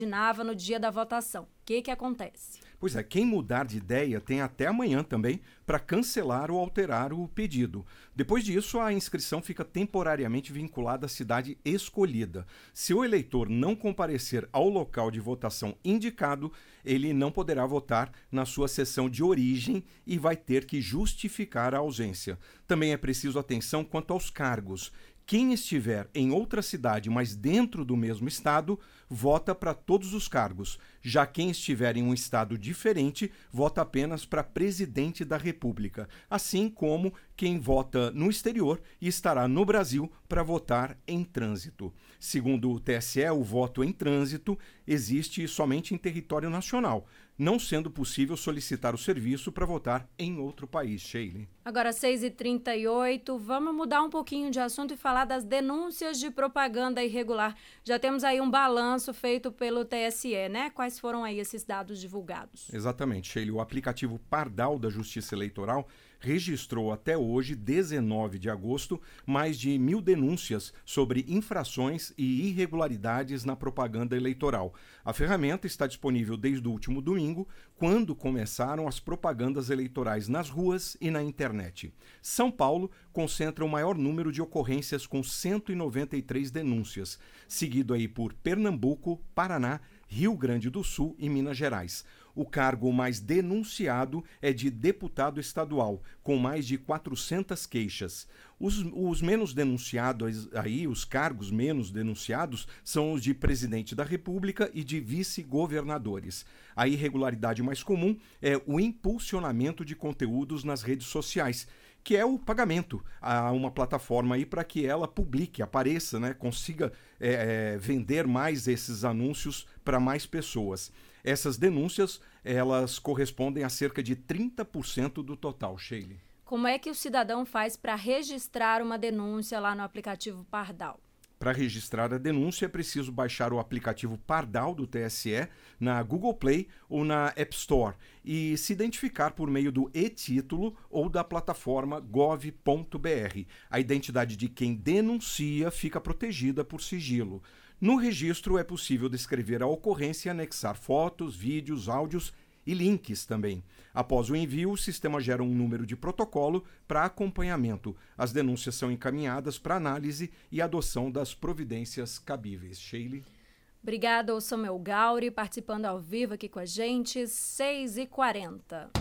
imaginava no dia da votação. O que acontece? Pois é, quem mudar de ideia tem até amanhã também para cancelar ou alterar o pedido. Depois disso, a inscrição fica temporariamente vinculada à cidade escolhida. Se o eleitor não comparecer ao local de votação indicado, ele não poderá votar na sua sessão de origem e vai ter que justificar a ausência. Também é preciso atenção quanto aos cargos. Quem estiver em outra cidade, mas dentro do mesmo estado, vota para todos os cargos. Já quem estiver em um estado diferente, vota apenas para presidente da República. Assim como quem vota no exterior e estará no Brasil para votar em trânsito. Segundo o TSE, o voto em trânsito existe somente em território nacional, não sendo possível solicitar o serviço para votar em outro país. Sheila. Agora, 6h38, vamos mudar um pouquinho de assunto e falar das denúncias de propaganda irregular. Já temos aí um balanço feito pelo TSE, né? Quais foram aí esses dados divulgados? Exatamente, Sheila. O aplicativo Pardal da Justiça Eleitoral registrou até hoje, 19 de agosto, mais de 1.000 denúncias sobre infrações e irregularidades na propaganda eleitoral. A ferramenta está disponível desde o último domingo, quando começaram as propagandas eleitorais nas ruas e na internet. São Paulo concentra o maior número de ocorrências, com 193 denúncias, seguido aí por Pernambuco, Paraná, Rio Grande do Sul e Minas Gerais. O cargo mais denunciado é de deputado estadual, com mais de 400 queixas. Os menos denunciados aí, os cargos menos denunciados, são os de presidente da República e de vice-governadores. A irregularidade mais comum é o impulsionamento de conteúdos nas redes sociais, que é o pagamento a uma plataforma aí para que ela publique, apareça, né, consiga vender mais esses anúncios para mais pessoas. Essas denúncias, elas correspondem a cerca de 30% do total, Sheila. Como é que o cidadão faz para registrar uma denúncia lá no aplicativo Pardal? Para registrar a denúncia, é preciso baixar o aplicativo Pardal do TSE na Google Play ou na App Store e se identificar por meio do e-título ou da plataforma gov.br. A identidade de quem denuncia fica protegida por sigilo. No registro, é possível descrever a ocorrência e anexar fotos, vídeos, áudios e links também. Após o envio, o sistema gera um número de protocolo para acompanhamento. As denúncias são encaminhadas para análise e adoção das providências cabíveis. Sheila. Obrigada ao Samuel Gauri, participando ao vivo aqui com a gente, 6h40.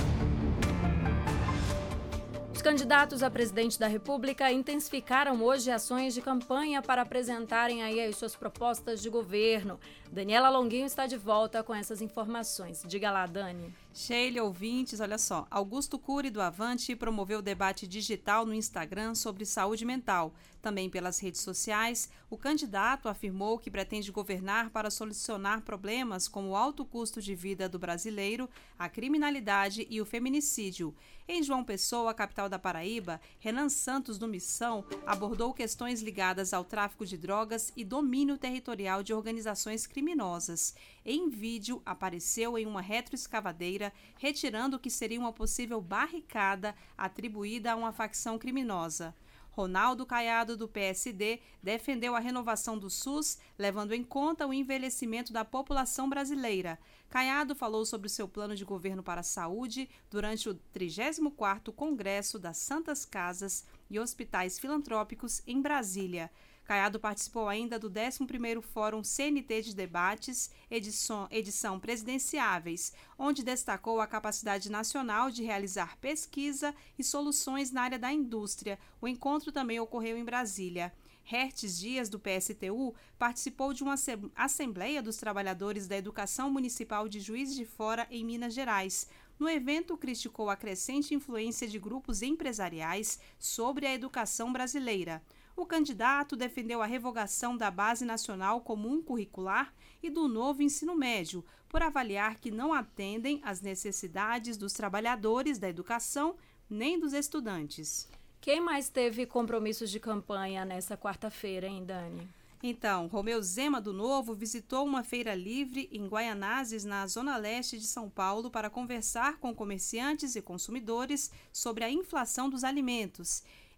Os candidatos a presidente da República intensificaram hoje ações de campanha para apresentarem aí as suas propostas de governo. Daniela Longuinho está de volta com essas informações. Diga lá, Dani. Sheila, ouvintes, olha só. Augusto Cury, do Avante, promoveu o debate digital no Instagram sobre saúde mental. Também pelas redes sociais, o candidato afirmou que pretende governar para solucionar problemas como o alto custo de vida do brasileiro, a criminalidade e o feminicídio. Em João Pessoa, capital da Paraíba, Renan Santos, do Missão, abordou questões ligadas ao tráfico de drogas e domínio territorial de organizações criminosas. Em vídeo, apareceu em uma retroescavadeira, retirando o que seria uma possível barricada atribuída a uma facção criminosa. Ronaldo Caiado, do PSD, defendeu a renovação do SUS, levando em conta o envelhecimento da população brasileira. Caiado falou sobre o seu plano de governo para a saúde durante o 34º Congresso das Santas Casas e Hospitais Filantrópicos em Brasília. Caiado participou ainda do 11º Fórum CNT de Debates, edição Presidenciáveis, onde destacou a capacidade nacional de realizar pesquisa e soluções na área da indústria. O encontro também ocorreu em Brasília. Hertes Dias, do PSTU, participou de uma Assembleia dos Trabalhadores da Educação Municipal de Juiz de Fora, em Minas Gerais. No evento, criticou a crescente influência de grupos empresariais sobre a educação brasileira. O candidato defendeu a revogação da Base Nacional Comum Curricular e do novo ensino médio, por avaliar que não atendem às necessidades dos trabalhadores da educação nem dos estudantes. Quem mais teve compromissos de campanha nessa quarta-feira, hein, Dani? Então, Romeu Zema, do Novo, visitou uma feira livre em Guaianazes, na zona leste de São Paulo, para conversar com comerciantes e consumidores sobre a inflação dos alimentos.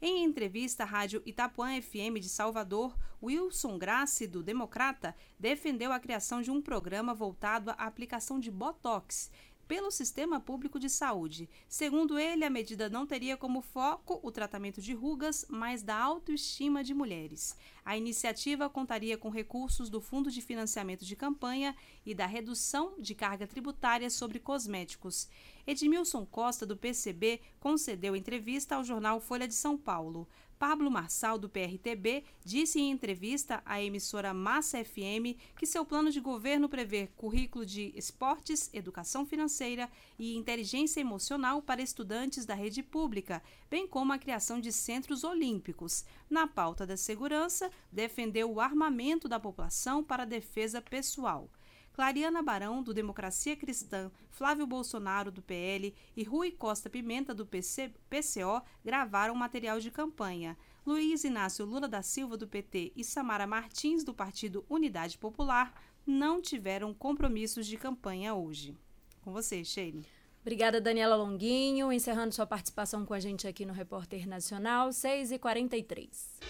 Em entrevista à rádio Itapuã FM de Salvador, Wilson Grassi, do Democrata, defendeu a criação de um programa voltado à aplicação de Botox pelo Sistema Público de Saúde. Segundo ele, a medida não teria como foco o tratamento de rugas, mas da autoestima de mulheres. A iniciativa contaria com recursos do Fundo de Financiamento de Campanha e da redução de carga tributária sobre cosméticos. Edmilson Costa, do PCB, concedeu entrevista ao jornal Folha de São Paulo. Pablo Marçal, do PRTB, disse em entrevista à emissora Massa FM que seu plano de governo prevê currículo de esportes, educação financeira e inteligência emocional para estudantes da rede pública, bem como a criação de centros olímpicos. Na pauta da segurança, defendeu o armamento da população para a defesa pessoal. Clariana Barão, do Democracia Cristã, Flávio Bolsonaro, do PL e Rui Costa Pimenta, do PCO, gravaram material de campanha. Luiz Inácio Lula da Silva, do PT, e Samara Martins, do Partido Unidade Popular, não tiveram compromissos de campanha hoje. Com você, Sheila. Obrigada, Daniela Longuinho, encerrando sua participação com a gente aqui no Repórter Nacional, 6h43.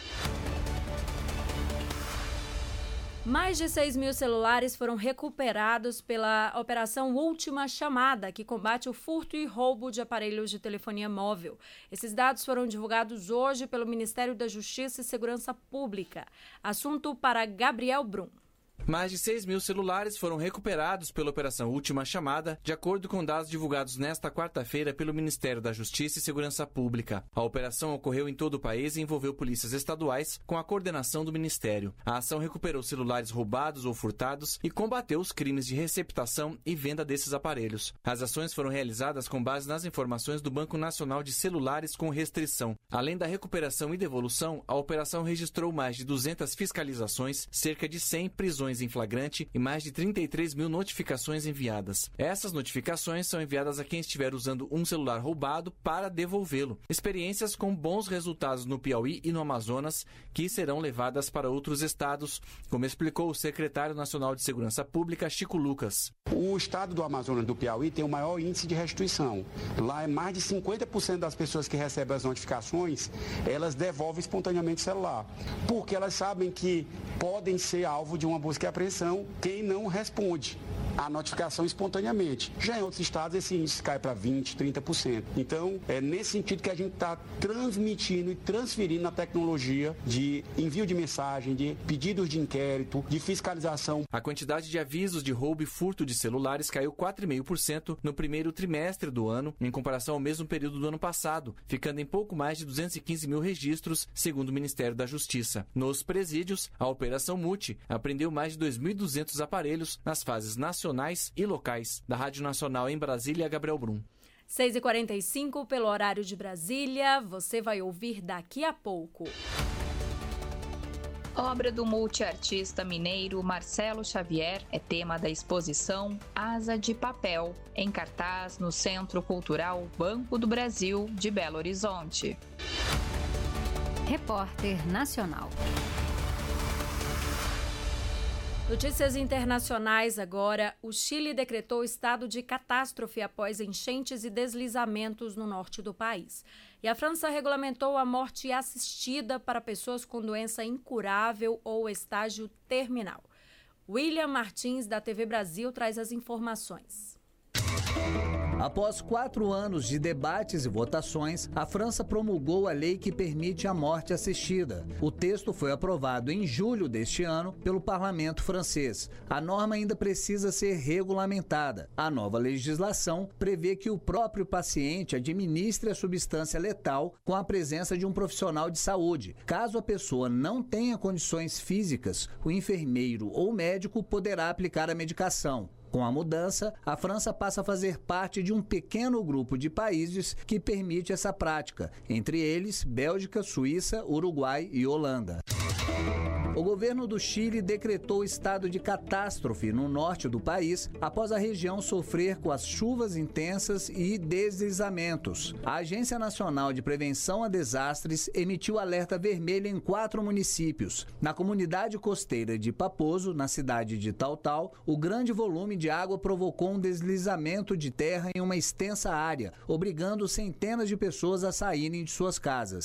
Mais de 6 mil celulares foram recuperados pela Operação Última Chamada, que combate o furto e roubo de aparelhos de telefonia móvel. Esses dados foram divulgados hoje pelo Ministério da Justiça e Segurança Pública. Assunto para Gabriel Brum. Mais de 6 mil celulares foram recuperados pela Operação Última Chamada, de acordo com dados divulgados nesta quarta-feira pelo Ministério da Justiça e Segurança Pública. A operação ocorreu em todo o país e envolveu polícias estaduais com a coordenação do Ministério. A ação recuperou celulares roubados ou furtados e combateu os crimes de receptação e venda desses aparelhos. As ações foram realizadas com base nas informações do Banco Nacional de Celulares com Restrição. Além da recuperação e devolução, a operação registrou mais de 200 fiscalizações, cerca de 100 prisões em flagrante e mais de 33 mil notificações enviadas. Essas notificações são enviadas a quem estiver usando um celular roubado para devolvê-lo. Experiências com bons resultados no Piauí e no Amazonas, que serão levadas para outros estados, como explicou o secretário nacional de Segurança Pública, Chico Lucas. O estado do Amazonas e do Piauí tem o maior índice de restituição. Lá é mais de 50% das pessoas que recebem as notificações, elas devolvem espontaneamente o celular, porque elas sabem que podem ser alvo de uma busca e apreensão quem não responde a notificação espontaneamente. Já em outros estados esse índice cai para 20%, 30%. Então, é nesse sentido que a gente está transmitindo e transferindo a tecnologia de envio de mensagem, de pedidos de inquérito, de fiscalização. A quantidade de avisos de roubo e furto de celulares caiu 4,5% no primeiro trimestre do ano, em comparação ao mesmo período do ano passado, ficando em pouco mais de 215 mil registros, segundo o Ministério da Justiça. Nos presídios, a Operação Multi apreendeu mais de 2.200 aparelhos nas fases nacionais e locais. Da Rádio Nacional em Brasília, Gabriel Brum. 6h45 pelo horário de Brasília, você vai ouvir daqui a pouco. Obra do multiartista mineiro Marcelo Xavier é tema da exposição Asa de Papel, em cartaz no Centro Cultural Banco do Brasil de Belo Horizonte. Repórter Nacional. Notícias internacionais agora. O Chile decretou estado de catástrofe após enchentes e deslizamentos no norte do país. E a França regulamentou a morte assistida para pessoas com doença incurável ou estágio terminal. William Martins, da TV Brasil, traz as informações. Após 4 anos de debates e votações, a França promulgou a lei que permite a morte assistida. O texto foi aprovado em julho deste ano pelo parlamento francês. A norma ainda precisa ser regulamentada. A nova legislação prevê que o próprio paciente administre a substância letal com a presença de um profissional de saúde. Caso a pessoa não tenha condições físicas, o enfermeiro ou médico poderá aplicar a medicação. Com a mudança, a França passa a fazer parte de um pequeno grupo de países que permite essa prática, entre eles Bélgica, Suíça, Uruguai e Holanda. O governo do Chile decretou estado de catástrofe no norte do país após a região sofrer com as chuvas intensas e deslizamentos. A Agência Nacional de Prevenção a Desastres emitiu alerta vermelho em 4 municípios. Na comunidade costeira de Paposo, na cidade de Tautal, o grande volume de água provocou um deslizamento de terra em uma extensa área, obrigando centenas de pessoas a saírem de suas casas.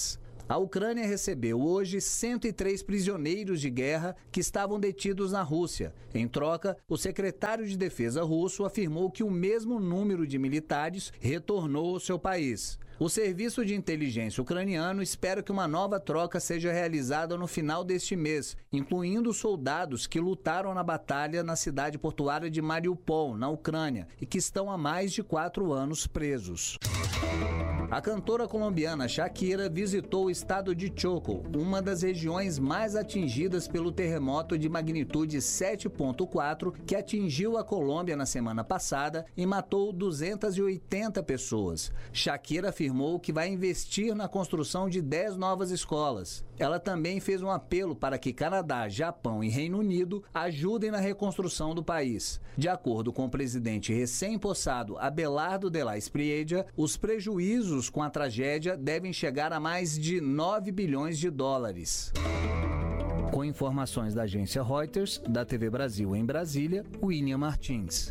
A Ucrânia recebeu hoje 103 prisioneiros de guerra que estavam detidos na Rússia. Em troca, o secretário de Defesa russo afirmou que o mesmo número de militares retornou ao seu país. O serviço de inteligência ucraniano espera que uma nova troca seja realizada no final deste mês, incluindo soldados que lutaram na batalha na cidade portuária de Mariupol, na Ucrânia, e que estão há mais de 4 anos presos. A cantora colombiana Shakira visitou o estado de Chocó, uma das regiões mais atingidas pelo terremoto de magnitude 7.4 que atingiu a Colômbia na semana passada e matou 280 pessoas. Shakira afirmou que vai investir na construção de 10 novas escolas. Ela também fez um apelo para que Canadá, Japão e Reino Unido ajudem na reconstrução do país. De acordo com o presidente recém-possado Abelardo de la Espriella, os prejuízos com a tragédia devem chegar a mais de 9 bilhões de dólares. Com informações da agência Reuters, da TV Brasil em Brasília, William Martins.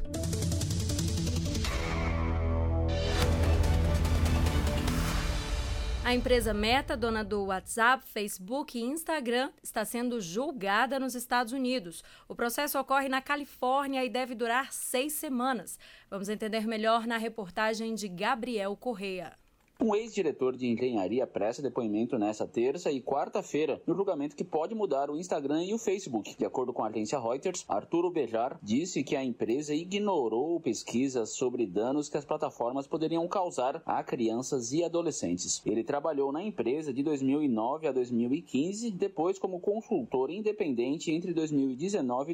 A empresa Meta, dona do WhatsApp, Facebook e Instagram, está sendo julgada nos Estados Unidos. O processo ocorre na Califórnia e deve durar 6 semanas. Vamos entender melhor na reportagem de Gabriel Correia. Um ex-diretor de engenharia presta depoimento nesta terça e quarta-feira no julgamento que pode mudar o Instagram e o Facebook. De acordo com a agência Reuters, Arturo Bejar disse que a empresa ignorou pesquisas sobre danos que as plataformas poderiam causar a crianças e adolescentes. Ele trabalhou na empresa de 2009 a 2015, depois como consultor independente entre 2019 e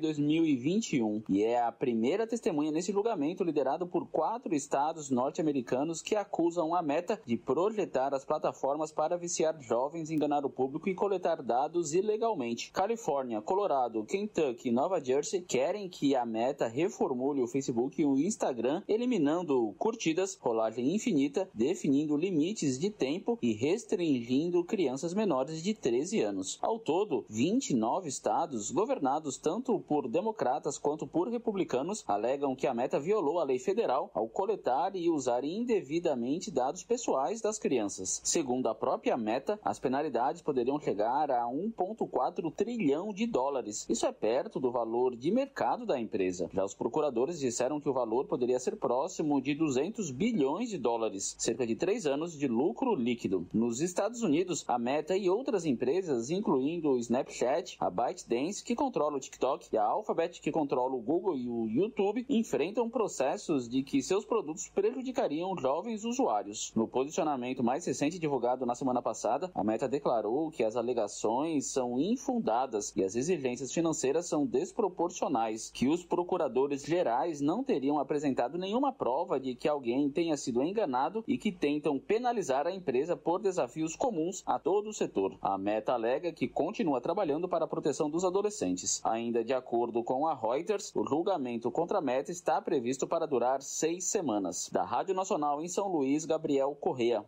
2021. E é a primeira testemunha nesse julgamento liderado por 4 estados norte-americanos que acusam a Meta de projetar as plataformas para viciar jovens, enganar o público e coletar dados ilegalmente. Califórnia, Colorado, Kentucky e Nova Jersey querem que a Meta reformule o Facebook e o Instagram, eliminando curtidas, rolagem infinita, definindo limites de tempo e restringindo crianças menores de 13 anos. Ao todo, 29 estados, governados tanto por democratas quanto por republicanos, alegam que a Meta violou a lei federal ao coletar e usar indevidamente dados pessoais das crianças. Segundo a própria Meta, as penalidades poderiam chegar a 1,4 trilhão de dólares. Isso é perto do valor de mercado da empresa. Já os procuradores disseram que o valor poderia ser próximo de 200 bilhões de dólares, cerca de 3 anos de lucro líquido. Nos Estados Unidos, a Meta e outras empresas, incluindo o Snapchat, a ByteDance, que controla o TikTok, e a Alphabet, que controla o Google e o YouTube, enfrentam processos de que seus produtos prejudicariam jovens usuários. No posicionamento mais recente divulgado na semana passada, a Meta declarou que as alegações são infundadas e as exigências financeiras são desproporcionais, que os procuradores gerais não teriam apresentado nenhuma prova de que alguém tenha sido enganado e que tentam penalizar a empresa por desafios comuns a todo o setor. A Meta alega que continua trabalhando para a proteção dos adolescentes. Ainda de acordo com a Reuters, o julgamento contra a Meta está previsto para durar 6 semanas. Da Rádio Nacional em São Luís, Gabriel Correia.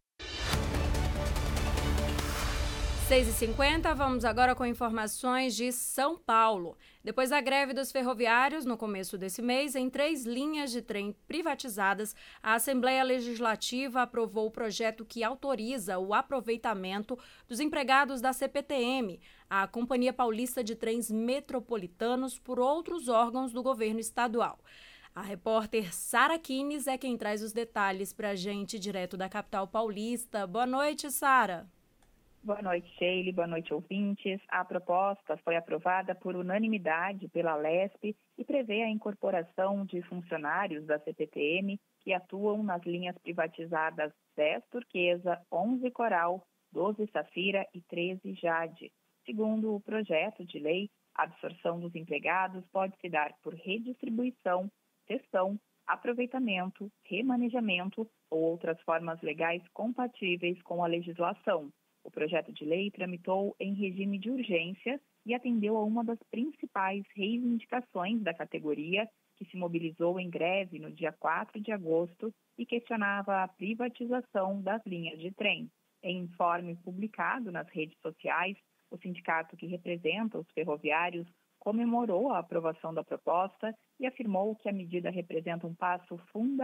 6h50, vamos agora com informações de São Paulo. Depois da greve dos ferroviários, no começo desse mês, em 3 linhas de trem privatizadas, a Assembleia Legislativa aprovou o projeto que autoriza o aproveitamento dos empregados da CPTM, a Companhia Paulista de Trens Metropolitanos, por outros órgãos do governo estadual. A repórter Sara Kines é quem traz os detalhes para a gente, direto da capital paulista. Boa noite, Sara. Boa noite, Sheila. Boa noite, ouvintes. A proposta foi aprovada por unanimidade pela Lesp e prevê a incorporação de funcionários da CPTM que atuam nas linhas privatizadas 10 Turquesa, 11 Coral, 12 Safira e 13 Jade. Segundo o projeto de lei, a absorção dos empregados pode se dar por redistribuição, cessão, aproveitamento, remanejamento ou outras formas legais compatíveis com a legislação. O projeto de lei tramitou em regime de urgência e atendeu a uma das principais reivindicações da categoria, que se mobilizou em greve no dia 4 de agosto e questionava a privatização das linhas de trem. Em informe publicado nas redes sociais, o sindicato que representa os ferroviários comemorou a aprovação da proposta e afirmou que a medida representa um passo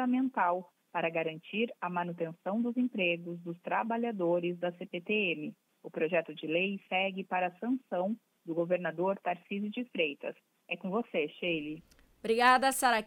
fundamental para garantir a manutenção dos empregos dos trabalhadores da CPTM. O projeto de lei segue para a sanção do governador Tarcísio de Freitas. É com você, Sheila. Obrigada, Sara.